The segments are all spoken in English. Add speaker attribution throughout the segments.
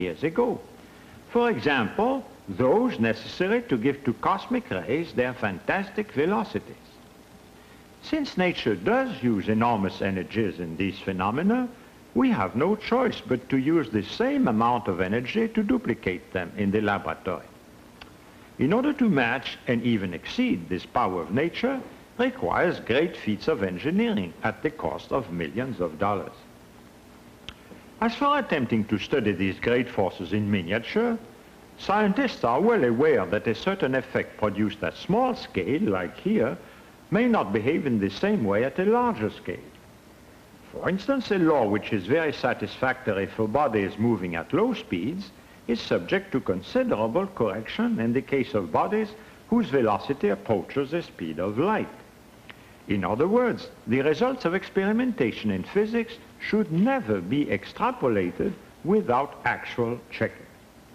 Speaker 1: years ago. For example, those necessary to give to cosmic rays their fantastic velocities. Since nature does use enormous energies in these phenomena, we have no choice but to use the same amount of energy to duplicate them in the laboratory. In order to match and even exceed this power of nature requires great feats of engineering at the cost of millions of dollars. As for attempting to study these great forces in miniature, scientists are well aware that a certain effect produced at small scale, like here, may not behave in the same way at a larger scale. For instance, a law which is very satisfactory for bodies moving at low speeds is subject to considerable correction in the case of bodies whose velocity approaches the speed of light. In other words, the results of experimentation in physics should never be extrapolated without actual checking.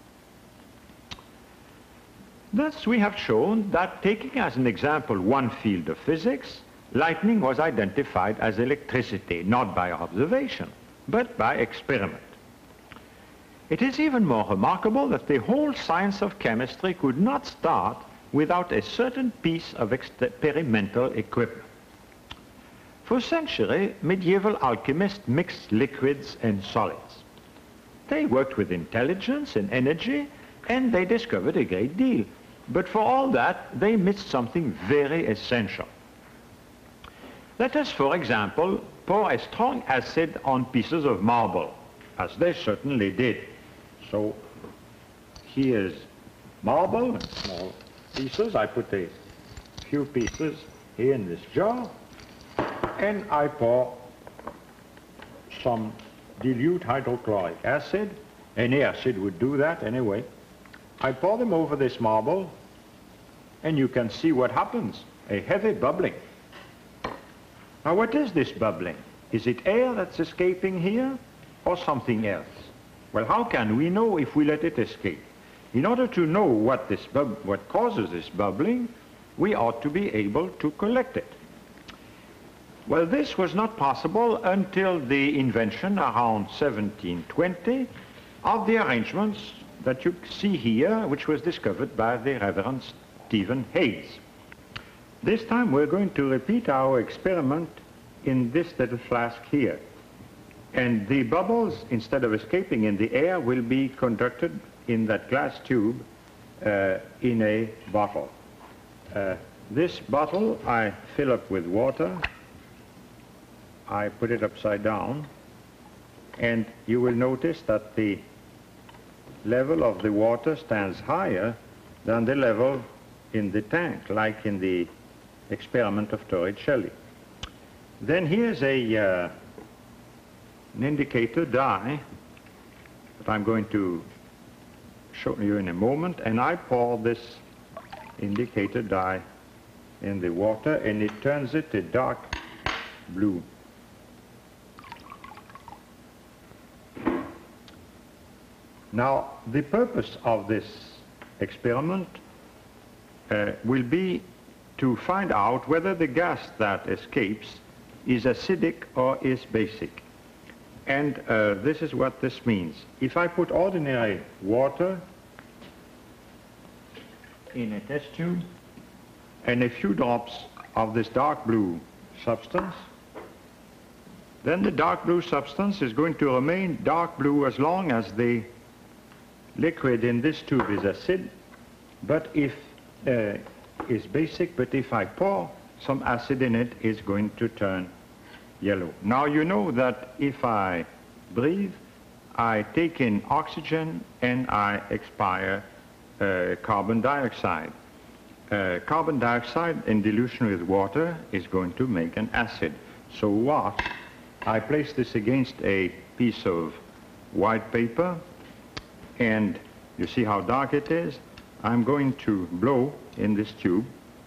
Speaker 1: Thus, we have shown that, taking as an example one field of physics, lightning was identified as electricity, not by observation, but by experiment. It is even more remarkable that the whole science of chemistry could not start without a certain piece of experimental equipment. For centuries, medieval alchemists mixed liquids and solids. They worked with intelligence and energy, and they discovered a great deal. But for all that, they missed something very essential. Let us, for example, pour a strong acid on pieces of marble, as they certainly did. So here's marble, small pieces. I put a few pieces here in this jar, and I pour some dilute hydrochloric acid. Any acid would do that anyway. I pour them over this marble, and you can see what happens, a heavy bubbling. Now, what is this bubbling? Is it air that's escaping here, or something else? Well, how can we know if we let it escape? In order to know what causes this bubbling, we ought to be able to collect it. Well, this was not possible until the invention around 1720 of the arrangements that you see here, which was discovered by the Reverend Stephen Hayes. This time we're going to repeat our experiment in this little flask here. And the bubbles, instead of escaping in the air, will be conducted in that glass tube in a bottle. This bottle I fill up with water. I put it upside down, and you will notice that the level of the water stands higher than the level in the tank, like in the experiment of Torricelli. Then here's an indicator dye that I'm going to show you in a moment, and I pour this indicator dye in the water, and it turns it a dark blue. Now, the purpose of this experiment will be to find out whether the gas that escapes is acidic or is basic. And this is what this means. If I put ordinary water in a test tube and a few drops of this dark blue substance, then the dark blue substance is going to remain dark blue as long as the liquid in this tube is acid, but if is basic, but if I pour some acid in it, it's going to turn yellow. Now you know that if I breathe, I take in oxygen and I expire carbon dioxide. Carbon dioxide in dilution with water is going to make an acid. So what? I place this against a piece of white paper, and you see how dark it is. I'm going to blow in this tube.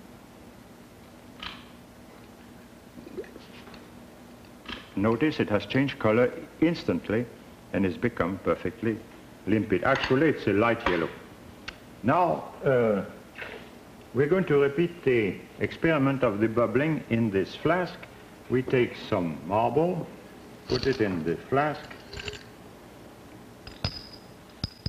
Speaker 1: Notice it has changed color instantly and has become perfectly limpid. Actually, it's a light yellow. Now, we're going to repeat the experiment of the bubbling in this flask. We take some marble, put it in the flask,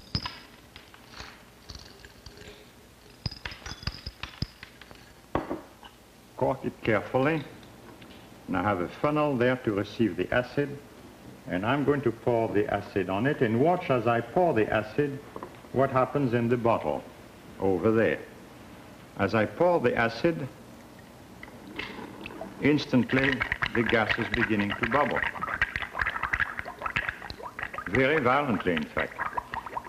Speaker 1: cork it carefully. And I have a funnel there to receive the acid. And I'm going to pour the acid on it, and watch as I pour the acid what happens in the bottle over there. As I pour the acid, instantly the gas is beginning to bubble. Very violently, in fact.